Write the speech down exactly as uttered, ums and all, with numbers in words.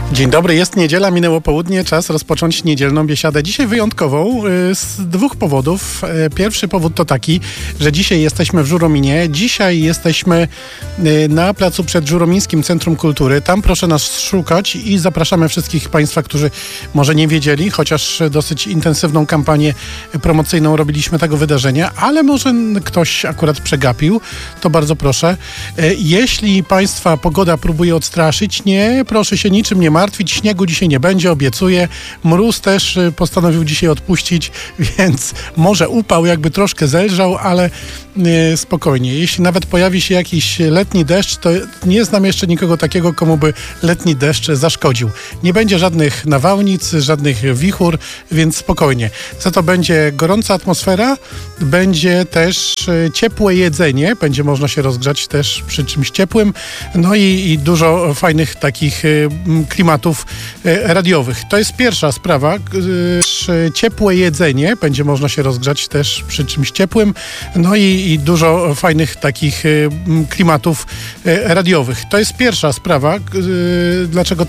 Dzień dobry, jest niedziela, minęło południe, czas rozpocząć niedzielną biesiadę. Dzisiaj wyjątkową y, z dwóch powodów. Y, pierwszy powód to taki, że dzisiaj jesteśmy w Żurominie. Dzisiaj jesteśmy y, na placu przed Żuromińskim Centrum Kultury. Tam proszę nas szukać i zapraszamy wszystkich Państwa, którzy może nie wiedzieli, chociaż dosyć intensywną kampanię promocyjną robiliśmy tego wydarzenia, ale może ktoś akurat przegapił, to bardzo proszę. Y, jeśli Państwa pogoda próbuje odstraszyć, nie, proszę się niczym nie martwić, śniegu dzisiaj nie będzie, obiecuję. Mróz też y, postanowił dzisiaj odpuścić, więc może upał jakby troszkę zelżał, ale y, spokojnie. Jeśli nawet pojawi się jakiś letni deszcz, to nie znam jeszcze nikogo takiego, komu by letni deszcz zaszkodził. Nie będzie żadnych nawałnic, żadnych wichur, więc spokojnie. Za to będzie gorąca atmosfera, będzie też y, ciepłe jedzenie, będzie można się rozgrzać też przy czymś ciepłym, no i, i dużo fajnych takich y, klimatów radiowych. To jest pierwsza sprawa. Ciepłe jedzenie, będzie można się rozgrzać też przy czymś ciepłym, no i, i dużo fajnych takich klimatów radiowych. To jest pierwsza sprawa. Dlaczego tak?